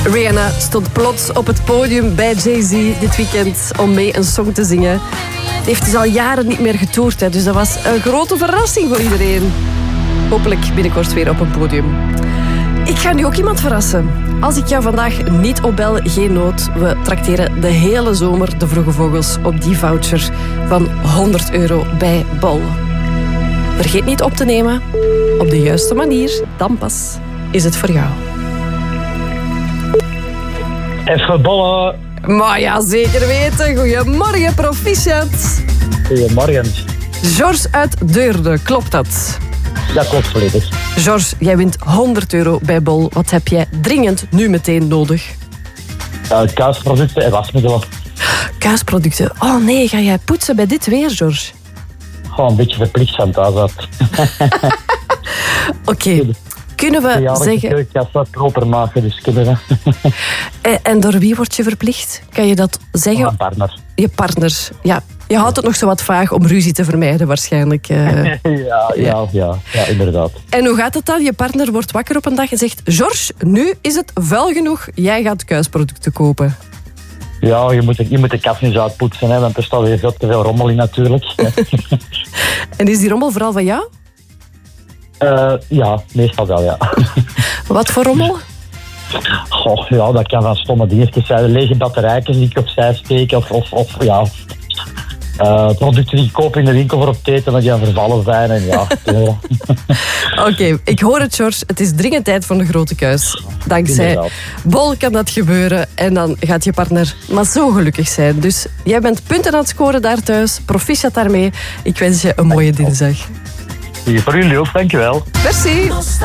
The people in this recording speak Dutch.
Rihanna stond plots op het podium bij Jay-Z dit weekend om mee een song te zingen. Het heeft dus al jaren niet meer getoerd, hè, dus dat was een grote verrassing voor iedereen. Hopelijk binnenkort weer op een podium. Ik ga nu ook iemand verrassen. Als ik jou vandaag niet opbel, geen nood. We trakteren de hele zomer de Vroege Vogels op die voucher van €100 bij Bol. Vergeet niet op te nemen. Op de juiste manier, dan pas is het voor jou. Even bollen. Maar ja, zeker weten. Goedemorgen, proficiat. Goedemorgen. George uit Deurne, klopt dat? Dat klopt volledig. George, jij wint €100 bij Bol. Wat heb jij dringend nu meteen nodig? Kaasproducten en wasmiddelen. Kaasproducten. Oh nee, ga jij poetsen bij dit weer, George? Gewoon een beetje verplicht van thuis uit. Oké. Kunnen we zeggen... Ik ga wat proper maken, dus kunnen we. En door wie word je verplicht? Kan je dat zeggen? Mijn partner. Je partner. Ja. Je houdt het nog zo wat vaag om ruzie te vermijden, waarschijnlijk. Ja, inderdaad. En hoe gaat het dan? Je partner wordt wakker op een dag en zegt... George, nu is het vuil genoeg. Jij gaat kuisproducten kopen. Ja, je moet de kast eens uitpoetsen, hè, want er staat weer veel te veel rommel in natuurlijk. En is die rommel vooral van jou? Ja, meestal wel, ja. Wat voor rommel? Goh, ja, dat kan van stomme dingetjes zijn. Lege batterijtjes die ik opzij steek of producten die ik koop in de winkel voor op te eten, dat die aan vervallen zijn. En ja. Oké, ik hoor het, George. Het is dringend tijd voor een grote kuis. Dankzij Inderdaad. Bol kan dat gebeuren en dan gaat je partner maar zo gelukkig zijn. Dus jij bent punten aan het scoren daar thuis. Proficiat daarmee. Ik wens je een mooie dinsdag. Voor jullie ook, dankjewel. Merci.